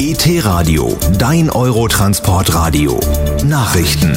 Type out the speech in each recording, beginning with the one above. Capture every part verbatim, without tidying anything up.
E T-Radio, dein Eurotransportradio. Nachrichten.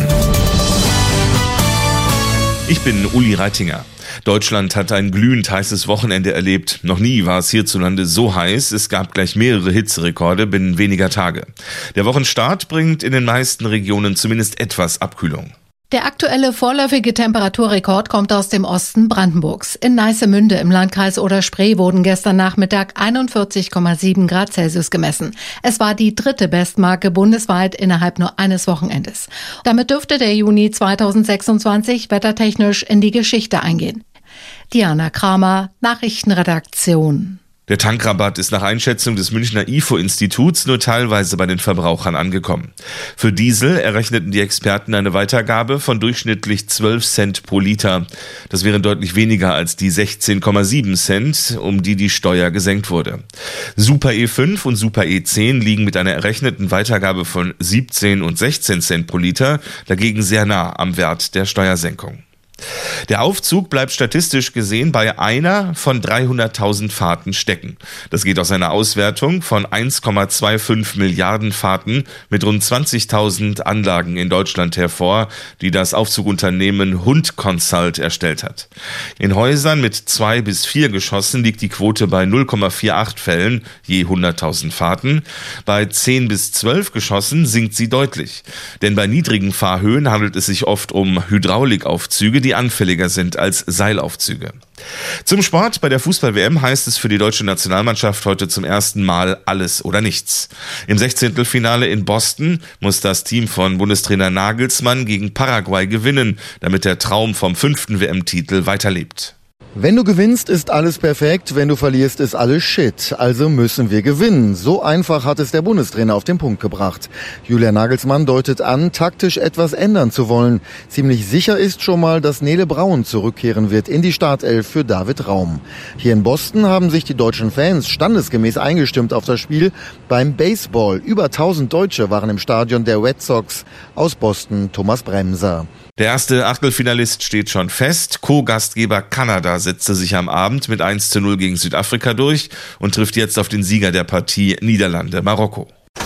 Ich bin Uli Reitinger. Deutschland hat ein glühend heißes Wochenende erlebt. Noch nie war es hierzulande so heiß. Es gab gleich mehrere Hitzerekorde binnen weniger Tage. Der Wochenstart bringt in den meisten Regionen zumindest etwas Abkühlung. Der aktuelle vorläufige Temperaturrekord kommt aus dem Osten Brandenburgs. In Neissemünde im Landkreis Oder-Spree wurden gestern Nachmittag einundvierzig Komma sieben Grad Celsius gemessen. Es war die dritte Bestmarke bundesweit innerhalb nur eines Wochenendes. Damit dürfte der Juni zweitausendsechsundzwanzig wettertechnisch in die Geschichte eingehen. Diana Kramer, Nachrichtenredaktion. Der Tankrabatt ist nach Einschätzung des Münchner I F O-Instituts nur teilweise bei den Verbrauchern angekommen. Für Diesel errechneten die Experten eine Weitergabe von durchschnittlich zwölf Cent pro Liter. Das wären deutlich weniger als die sechzehn Komma sieben Cent, um die die Steuer gesenkt wurde. Super E fünf und Super E zehn liegen mit einer errechneten Weitergabe von siebzehn und sechzehn Cent pro Liter dagegen sehr nah am Wert der Steuersenkung. Der Aufzug bleibt statistisch gesehen bei einer von dreihunderttausend Fahrten stecken. Das geht aus einer Auswertung von eins Komma fünfundzwanzig Milliarden Fahrten mit rund zwanzigtausend Anlagen in Deutschland hervor, die das Aufzugunternehmen Hund Consult erstellt hat. In Häusern mit zwei bis vier Geschossen liegt die Quote bei null Komma achtundvierzig Fällen je hunderttausend Fahrten. Bei zehn bis zwölf Geschossen sinkt sie deutlich. Denn bei niedrigen Fahrhöhen handelt es sich oft um Hydraulikaufzüge, die die anfälliger sind als Seilaufzüge. Zum Sport. Bei der Fußball-W M heißt es für die deutsche Nationalmannschaft heute zum ersten Mal alles oder nichts. Im Sechzehntelfinale in Boston muss das Team von Bundestrainer Nagelsmann gegen Paraguay gewinnen, damit der Traum vom fünften W M-Titel weiterlebt. Wenn du gewinnst, ist alles perfekt. Wenn du verlierst, ist alles Shit. Also müssen wir gewinnen. So einfach hat es der Bundestrainer auf den Punkt gebracht. Julian Nagelsmann deutet an, taktisch etwas ändern zu wollen. Ziemlich sicher ist schon mal, dass Nele Braun zurückkehren wird in die Startelf für David Raum. Hier in Boston haben sich die deutschen Fans standesgemäß eingestimmt auf das Spiel beim Baseball. Über tausend Deutsche waren im Stadion der Red Sox. Aus Boston Thomas Bremser. Der erste Achtelfinalist steht schon fest. Co-Gastgeber Kanada setzte sich am Abend mit eins zu null gegen Südafrika durch und trifft jetzt auf den Sieger der Partie Niederlande, Marokko.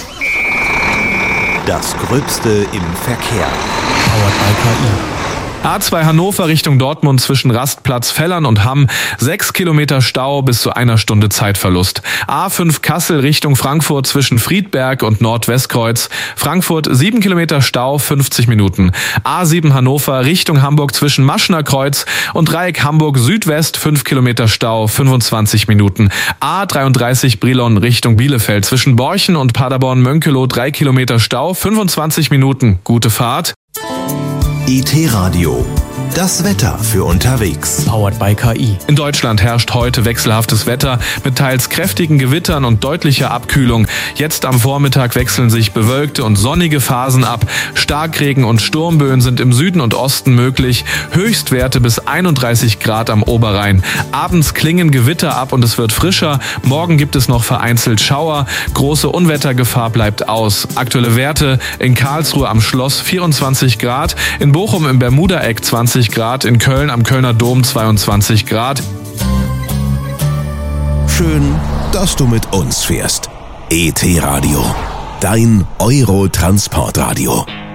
Das Gröbste im Verkehr. Powered by K I. A zwei Hannover Richtung Dortmund zwischen Rastplatz Fellern und Hamm. Sechs Kilometer Stau bis zu einer Stunde Zeitverlust. A fünf Kassel Richtung Frankfurt zwischen Friedberg und Nordwestkreuz. Frankfurt sieben Kilometer Stau, fünfzig Minuten. A sieben Hannover Richtung Hamburg zwischen Maschner Kreuz und Dreieck Hamburg Südwest. fünf Kilometer Stau, fünfundzwanzig Minuten. A dreiunddreißig Brilon Richtung Bielefeld zwischen Borchen und Paderborn-Mönkelow. drei Kilometer Stau, fünfundzwanzig Minuten. Gute Fahrt. E T-Radio. Das Wetter für unterwegs. Powered by K I. In Deutschland herrscht heute wechselhaftes Wetter mit teils kräftigen Gewittern und deutlicher Abkühlung. Jetzt am Vormittag wechseln sich bewölkte und sonnige Phasen ab. Starkregen und Sturmböen sind im Süden und Osten möglich. Höchstwerte bis einunddreißig Grad am Oberrhein. Abends klingen Gewitter ab und es wird frischer. Morgen gibt es noch vereinzelt Schauer. Große Unwettergefahr bleibt aus. Aktuelle Werte: in Karlsruhe am Schloss vierundzwanzig Grad, in Bochum im Bermuda-Eck zwanzig Grad, in Köln am Kölner Dom zweiundzwanzig Grad. Schön, dass du mit uns fährst. E T-Radio, dein Eurotransportradio.